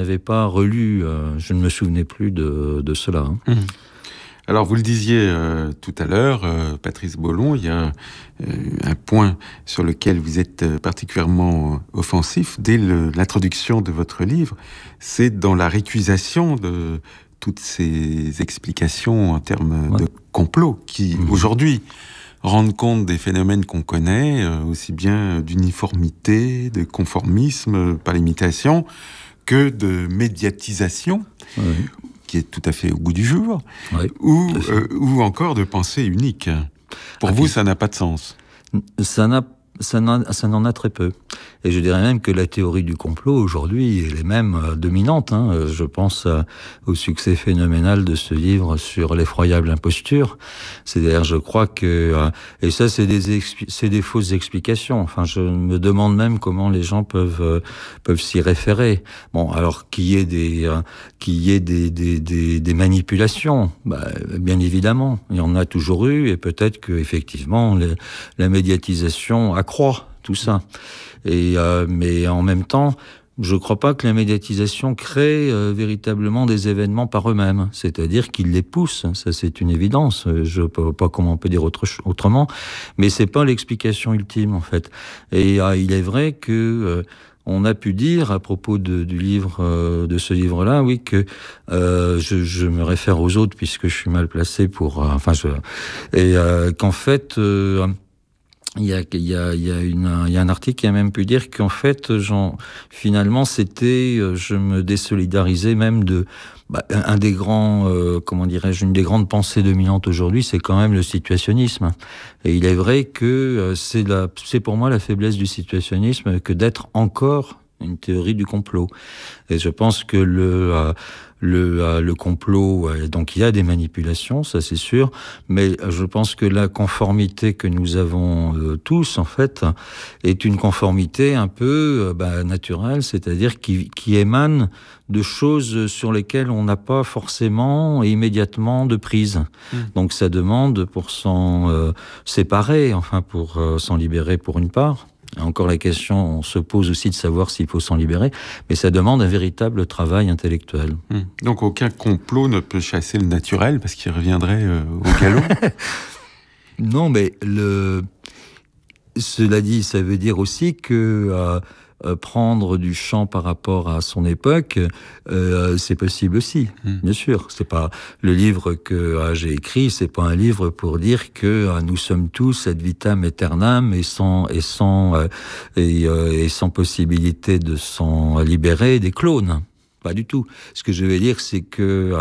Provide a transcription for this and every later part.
n'avais pas relu. Je ne me souvenais plus de cela. Hein. Alors, vous le disiez tout à l'heure, Patrice Baulon, il y a un point sur lequel vous êtes particulièrement offensif dès l'introduction de votre livre, c'est dans la récusation de toutes ces explications en termes de complot qui, aujourd'hui, rendent compte des phénomènes qu'on connaît, aussi bien d'uniformité, de conformisme par l'imitation, que de médiatisation. Oui. Qui est tout à fait au goût du jour, ou encore de pensée unique. Pour vous, ça n'a pas de sens. Ça n'en a très peu. Et je dirais même que la théorie du complot, aujourd'hui, elle est même dominante. Hein. Je pense au succès phénoménal de ce livre sur l'effroyable imposture. C'est-à-dire, je crois que... et ça, c'est des fausses explications. Enfin, je me demande même comment les gens peuvent s'y référer. Bon, alors, qu'il y ait des manipulations, bien évidemment. Il y en a toujours eu, et peut-être que effectivement la médiatisation accroît tout ça. Mais en même temps, je ne crois pas que la médiatisation crée véritablement des événements par eux-mêmes. C'est-à-dire qu'ils les poussent. Ça, c'est une évidence. Je ne sais pas comment on peut dire autrement. Mais ce n'est pas l'explication ultime, en fait. Et il est vrai que... on a pu dire à propos du livre, de ce livre-là, oui, que je me réfère aux autres puisque je suis mal placé pour, qu'en fait, il y a un article qui a même pu dire qu'en fait, finalement, je me désolidarisais même de un des grands, une des grandes pensées dominantes aujourd'hui, c'est quand même le situationnisme. Et il est vrai que c'est pour moi la faiblesse du situationnisme que d'être encore une théorie du complot. Et je pense que le complot, donc il y a des manipulations, ça c'est sûr, mais je pense que la conformité que nous avons tous, en fait, est une conformité un peu naturelle, c'est-à-dire qui émane de choses sur lesquelles on n'a pas forcément et immédiatement de prise. Donc ça demande pour s'en séparer, pour s'en libérer pour une part. Encore la question, on se pose aussi de savoir s'il faut s'en libérer, mais ça demande un véritable travail intellectuel. Donc aucun complot ne peut chasser le naturel, parce qu'il reviendrait au galop. Non, mais cela dit, ça veut dire aussi que prendre du champ par rapport à son époque, c'est possible aussi, bien sûr. C'est pas le livre que j'ai écrit, c'est pas un livre pour dire que nous sommes tous ad vitam aeternam et sans possibilité de s'en libérer des clones. Pas du tout. Ce que je veux dire, c'est que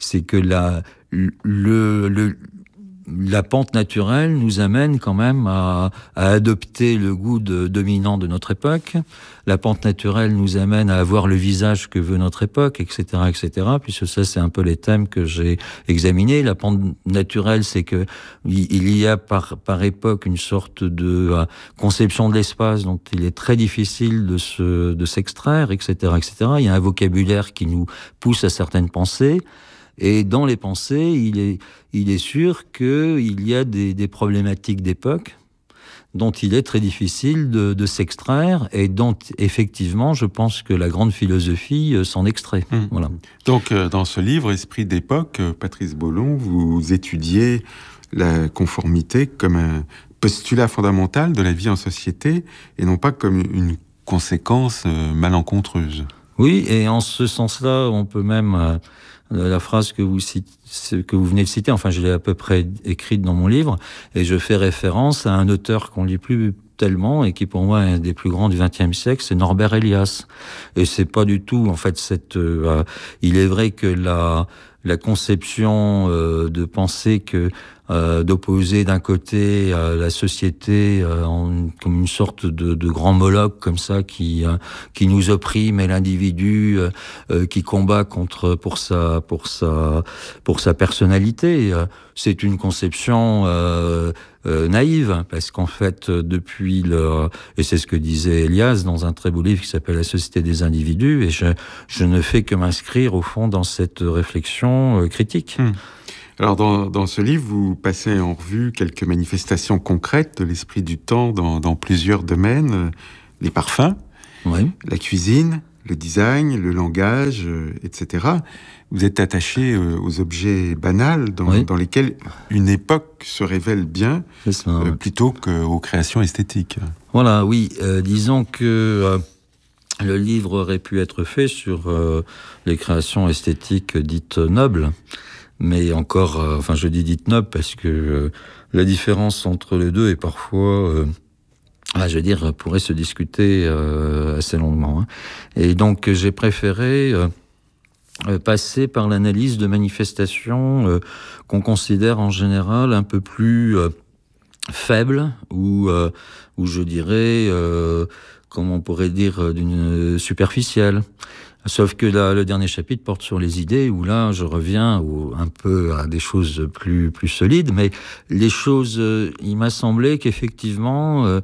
la pente naturelle nous amène quand même à adopter le goût dominant de notre époque. La pente naturelle nous amène à avoir le visage que veut notre époque, etc., etc., puisque ça, c'est un peu les thèmes que j'ai examinés. La pente naturelle, c'est que il y a par époque une sorte de conception de l'espace dont il est très difficile de s'extraire, etc., etc. Il y a un vocabulaire qui nous pousse à certaines pensées. Et dans les pensées, il est sûr qu'il y a des problématiques d'époque dont il est très difficile de s'extraire et dont, effectivement, je pense que la grande philosophie s'en extrait. Voilà. Donc, dans ce livre, Esprit d'époque, Patrice Baulon, vous étudiez la conformité comme un postulat fondamental de la vie en société et non pas comme une conséquence malencontreuse. Oui, et en ce sens-là, on peut même... la phrase que vous venez de citer, je l'ai à peu près écrite dans mon livre, et je fais référence à un auteur qu'on lit plus tellement, et qui pour moi est un des plus grands du XXe siècle, c'est Norbert Elias. Et c'est pas du tout, il est vrai que la conception de penser que d'opposer d'un côté la société comme une sorte de grand Moloch comme ça qui nous opprime, et l'individu qui combat pour sa personnalité, c'est une conception naïve, parce qu'en fait et c'est ce que disait Elias dans un très beau livre qui s'appelle La société des individus, et je ne fais que m'inscrire au fond dans cette réflexion critique. Alors, dans ce livre, vous passez en revue quelques manifestations concrètes de l'esprit du temps dans plusieurs domaines. Les parfums, la cuisine, le design, le langage, etc. Vous êtes attaché aux objets banals dans lesquels une époque se révèle bien, plutôt qu'aux créations esthétiques. Voilà, oui. Disons que le livre aurait pu être fait sur les créations esthétiques dites nobles, mais encore, je dis dites nobles parce que la différence entre les deux est parfois... pourrait se discuter assez longuement. Et donc, j'ai préféré passer par l'analyse de manifestations qu'on considère en général un peu plus faibles, ou je dirais, comment on pourrait dire, d'une superficielle. Sauf que là, le dernier chapitre porte sur les idées, où là, je reviens un peu à des choses plus solides, mais les choses, il m'a semblé qu'effectivement,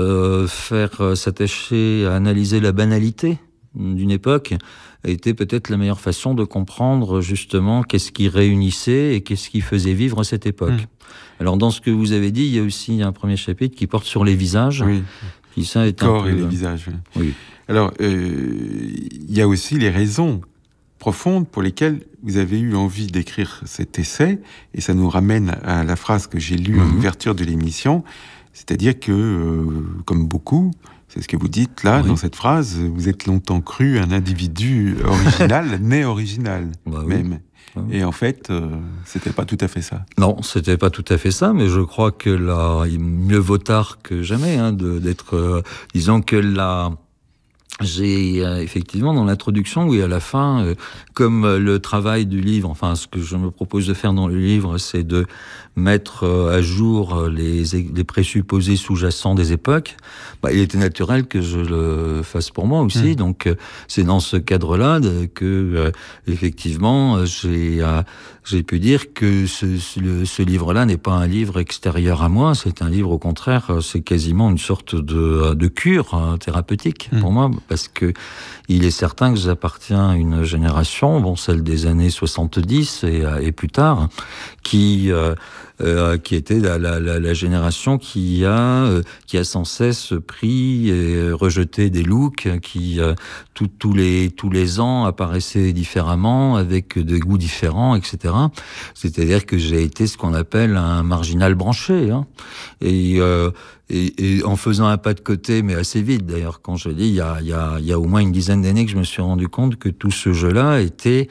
s'attacher à analyser la banalité d'une époque était peut-être la meilleure façon de comprendre justement qu'est-ce qui réunissait et qu'est-ce qui faisait vivre cette époque. Alors, dans ce que vous avez dit, il y a aussi un premier chapitre qui porte sur les visages. Oui. Qui, ça, est corps et les visages. Oui. Alors, il y a aussi les raisons profondes pour lesquelles vous avez eu envie d'écrire cet essai, et ça nous ramène à la phrase que j'ai lue en ouverture de l'émission, c'est-à-dire que, comme beaucoup, c'est ce que vous dites là, dans cette phrase, vous êtes longtemps cru un individu original, né original, même. Et en fait, c'était pas tout à fait ça. Non, c'était pas tout à fait ça, mais je crois que là, mieux vaut tard que jamais, d'être, disons que là, j'ai effectivement dans l'introduction, oui, à la fin, comme le travail du livre, enfin, ce que je me propose de faire dans le livre, c'est de mettre à jour les présupposés sous-jacents des époques. Il était naturel que je le fasse pour moi aussi. Donc, c'est dans ce cadre-là que, effectivement, j'ai pu dire que ce livre-là n'est pas un livre extérieur à moi. C'est un livre, au contraire, c'est quasiment une sorte de cure thérapeutique pour moi, parce que il est certain que j'appartiens à une génération, celle des années 70 et plus tard, qui était la génération qui a sans cesse pris et rejeté des looks qui tous les ans apparaissaient différemment, avec des goûts différents, etc. C'est-à-dire que j'ai été ce qu'on appelle un marginal branché, et en faisant un pas de côté, mais assez vite d'ailleurs, quand je dis, il y a au moins une dizaine d'années que je me suis rendu compte que tout ce jeu-là était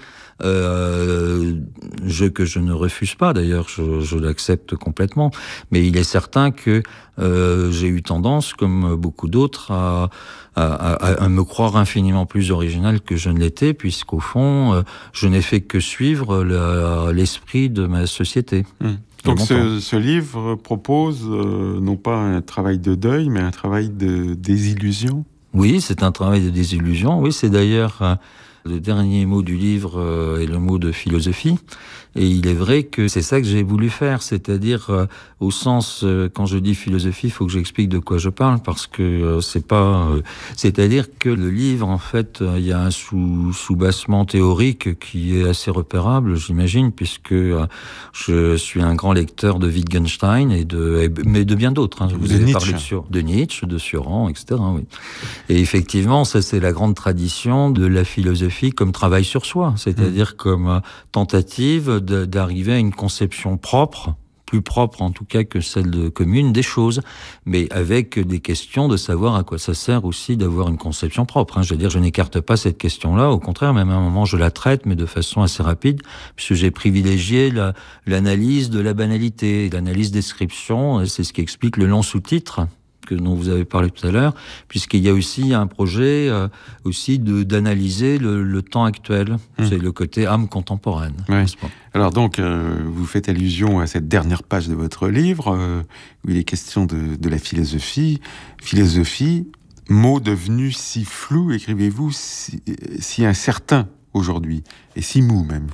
jeu que je ne refuse pas, d'ailleurs, je l'accepte complètement. Mais il est certain que j'ai eu tendance, comme beaucoup d'autres, à me croire infiniment plus original que je ne l'étais, puisqu'au fond, je n'ai fait que suivre l'esprit de ma société. Donc ce livre propose non pas un travail de deuil, mais un travail de désillusion. Oui, c'est un travail de désillusion. Oui, c'est d'ailleurs le dernier mot du livre est le mot de philosophie. Et il est vrai que c'est ça que j'ai voulu faire, c'est-à-dire au sens, quand je dis philosophie, il faut que j'explique de quoi je parle, parce que c'est pas... c'est-à-dire que le livre, en fait, il y a un sous-bassement théorique qui est assez repérable, j'imagine, puisque je suis un grand lecteur de Wittgenstein, mais de bien d'autres. Je vous ai parlé de Nietzsche, de Sioran, etc. Oui. Et effectivement, ça c'est la grande tradition de la philosophie comme travail sur soi, c'est-à-dire comme tentative d'arriver à une conception propre, plus propre en tout cas que celle commune des choses, mais avec des questions de savoir à quoi ça sert aussi d'avoir une conception propre. Je veux dire, je n'écarte pas cette question-là, au contraire, même à un moment je la traite, mais de façon assez rapide, puisque j'ai privilégié l'analyse de la banalité, l'analyse description, c'est ce qui explique le long sous-titre dont vous avez parlé tout à l'heure, puisqu'il y a aussi un projet aussi d'analyser le temps actuel. C'est le côté âme contemporaine. Ouais. Alors donc, vous faites allusion à cette dernière page de votre livre, où il est question de la philosophie. Philosophie, mot devenu si flou, écrivez-vous, si incertain aujourd'hui, et si mou même.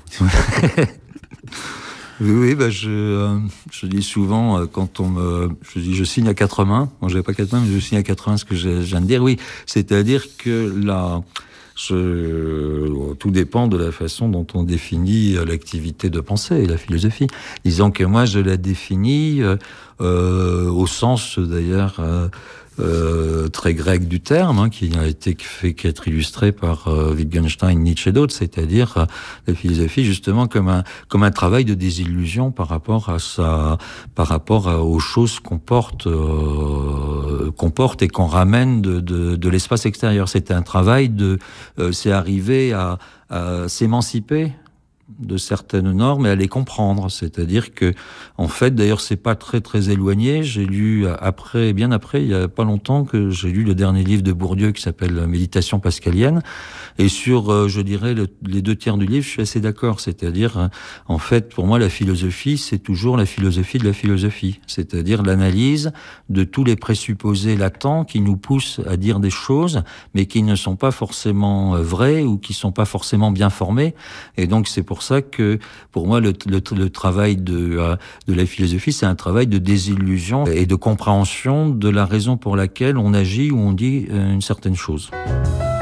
Oui, je dis souvent, quand je signe à quatre mains, bon, j'avais pas quatre mains, mais je signe à quatre mains ce que je viens de dire, oui, c'est-à-dire que tout dépend de la façon dont on définit l'activité de pensée et la philosophie. Disons que moi, je la définis au sens, d'ailleurs, très grec du terme, qui a été fait qu'être illustré par Wittgenstein, Nietzsche et d'autres, c'est-à-dire la philosophie justement comme un travail de désillusion par rapport aux choses qu'on porte et qu'on ramène de l'espace extérieur. C'est un travail c'est arriver à s'émanciper de certaines normes et à les comprendre. C'est-à-dire que, en fait, d'ailleurs, c'est pas très très éloigné. J'ai lu bien après, il y a pas longtemps, que j'ai lu le dernier livre de Bourdieu qui s'appelle Méditation pascalienne. Et sur, je dirais, les 2 tiers du livre, je suis assez d'accord. C'est-à-dire, en fait, pour moi, la philosophie, c'est toujours la philosophie de la philosophie. C'est-à-dire l'analyse de tous les présupposés latents qui nous poussent à dire des choses, mais qui ne sont pas forcément vraies ou qui sont pas forcément bien formées. Et donc, c'est pour ça que, pour moi, le travail de la philosophie, c'est un travail de désillusion et de compréhension de la raison pour laquelle on agit ou on dit une certaine chose.